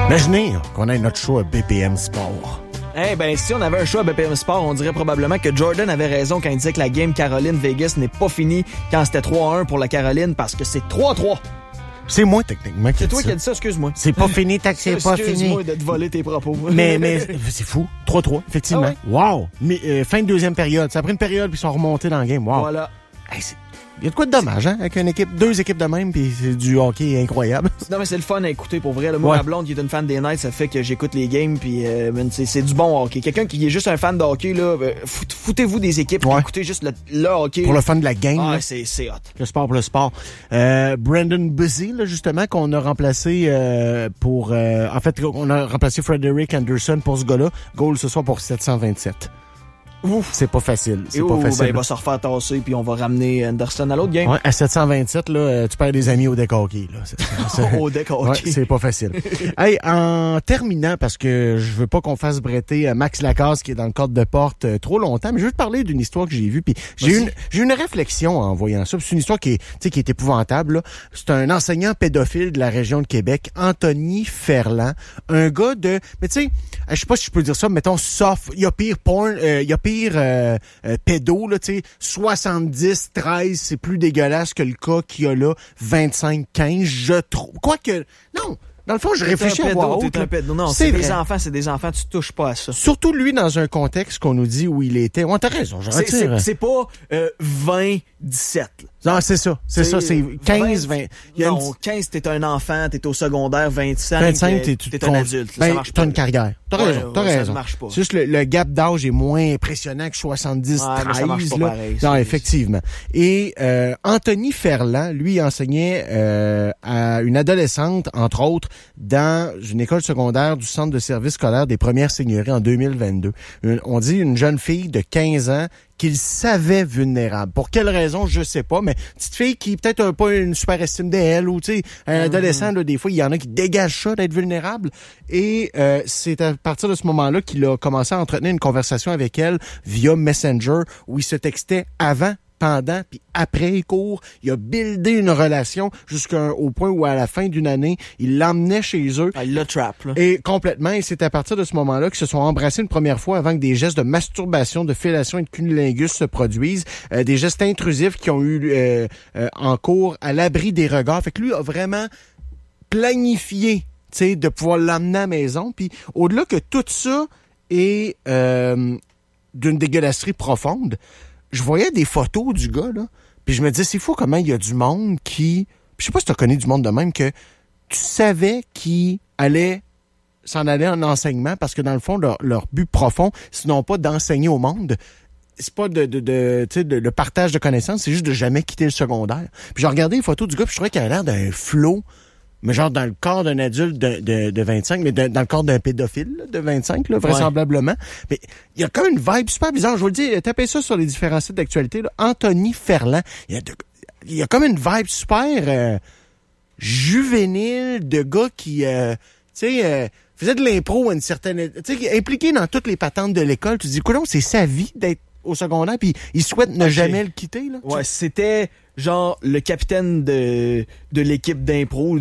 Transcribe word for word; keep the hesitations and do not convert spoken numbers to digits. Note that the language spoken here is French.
Imaginez qu'on ait notre show à B P M Sport. Eh ben, si on avait un show à B P M Sport, on dirait probablement que Jordan avait raison quand il disait que la game Caroline-Vegas n'est pas finie quand c'était trois à un pour la Caroline, parce que c'est trois à trois. C'est moi, techniquement, qui C'est a dit toi ça. qui as dit ça, excuse-moi. C'est pas fini tant que c'est pas fini. Excuse-moi de te voler tes propos. Mais, mais c'est fou. trois trois, effectivement. Ah ouais? Wow! Mais, euh, fin de deuxième période. Ça a pris une période, puis ils sont remontés dans le game. Wow! Voilà. Hey, c'est... Il y a de quoi de dommage, hein? Avec une équipe, deux équipes de même, puis c'est du hockey incroyable. Non, mais c'est le fun à écouter, pour vrai. Là, moi, Ouais. ma blonde qui est une fan des Knights, ça fait que j'écoute les games, puis euh, man, c'est, c'est du bon hockey. Quelqu'un qui est juste un fan de hockey, là, euh, fout- foutez-vous des équipes, Ouais. puis écoutez juste le, le hockey. Pour le fun de la game. Ah, là. c'est, c'est hot. Le sport pour le sport. Euh, Brandon Busy, là, justement, qu'on a remplacé euh, pour... Euh, en fait, on a remplacé Frederick Anderson pour ce gars-là. Goal ce soir pour sept cent vingt-sept. Ouf! C'est pas facile. C'est Et pas oh, facile. ben, il va se refaire tasser, puis on va ramener Anderson à l'autre game. Ouais, à sept cent vingt-sept, là, euh, tu perds des amis au deck hockey, là. C'est, c'est- Au deck ouais, hockey. c'est pas facile. Hey, en terminant, parce que je veux pas qu'on fasse bretter euh, Max Lacasse qui est dans le cadre de porte euh, trop longtemps, mais je veux te parler d'une histoire que j'ai vue, puis j'ai eu Vas-y. une, j'ai eu une réflexion en voyant ça. Puis c'est une histoire qui est, tu sais, qui est épouvantable, là. C'est un enseignant pédophile de la région de Québec, Anthony Ferland, un gars de, mais tu sais, je sais pas si je peux dire ça, mettons soft, il y a pire porn, euh, il y a pire euh, euh, pédo, là, tu sais, soixante-dix treize, c'est plus dégueulasse que le cas qu'il y a là, vingt-cinq quinze, je trouve. Quoique, non, dans le fond, je réfléchis à voix haute, T'es là. un pédo. Non, C'est c'est, des vrai. enfants, c'est des enfants, tu touches pas à ça. Surtout lui dans un contexte qu'on nous dit où il était. Ouais, t'as raison, je C'est, retire. c'est, c'est pas euh, vingt dix-sept. Là. Non, c'est ça, c'est ça, c'est quinze, vingt. Il y a une Non, quinze, t'es un enfant, t'es au secondaire, vingt-cinq, vingt-cinq, t'es, t'es, t'es tu un con- adulte. Là, Ben, ça marche t'as pas. une carrière. T'as Ouais, raison, t'as ouais, ça raison. marche pas. C'est juste le, le gap d'âge est moins impressionnant que soixante-dix Ouais, mais treize. ça marche pas là. pareil, Non, c'est- effectivement. Et euh, Anthony Ferland, lui, il enseignait euh, à une adolescente, entre autres, dans une école secondaire du centre de service scolaire des Premières Seigneuries en deux mille vingt-deux. Une- on dit une jeune fille de quinze ans qu'il savait vulnérable. Pour quelle raison, je sais pas, mais petite fille qui peut-être a pas une super estime d'elle, ou tu sais, un adolescent, là, des fois, il y en a qui dégagent ça d'être vulnérable. Et euh, c'est à partir de ce moment-là qu'il a commencé à entretenir une conversation avec elle via Messenger, où il se textait avant, pendant puis après les cours. Il a buildé une relation jusqu'au point où, à la fin d'une année, il l'emmenait chez eux. Ah, il le trap, là. Et complètement, et c'est à partir de ce moment-là qu'ils se sont embrassés une première fois avant que des gestes de masturbation, de fellation et de cunnilingus se produisent. Euh, des gestes intrusifs qui ont eu euh, euh, en cours à l'abri des regards. Fait que lui a vraiment planifié, tu sais, de pouvoir l'emmener à la maison. Puis au-delà que tout ça est euh, d'une dégueulasserie profonde, je voyais des photos du gars, là, puis je me disais, c'est fou comment il y a du monde qui... Je sais pas si tu as connu du monde de même, que tu savais qu'il allait s'en aller en enseignement, parce que dans le fond, leur, leur but profond, sinon pas d'enseigner au monde, c'est pas de, de, de, tu sais, de, le partage de connaissances, c'est juste de jamais quitter le secondaire. Puis j'ai regardé les photos du gars, puis je trouvais qu'il avait l'air d'un flow, mais genre dans le corps d'un adulte de, de, de vingt-cinq, mais de, dans le corps d'un pédophile là, de vingt-cinq, là, vraisemblablement. Mais il y a quand même une vibe super bizarre. Je vous le dis, tapez ça sur les différents sites d'actualité. Là. Anthony Ferland, il y a, de, il y a comme une vibe super euh, juvénile de gars qui, euh, tu sais, euh, faisait de l'impro à une certaine... Tu sais, impliqué dans toutes les patentes de l'école. Tu te dis, coudonc, c'est sa vie d'être au secondaire, puis il souhaite ne Okay. jamais le quitter. Là. Ouais, c'était genre le capitaine de, de l'équipe d'impro.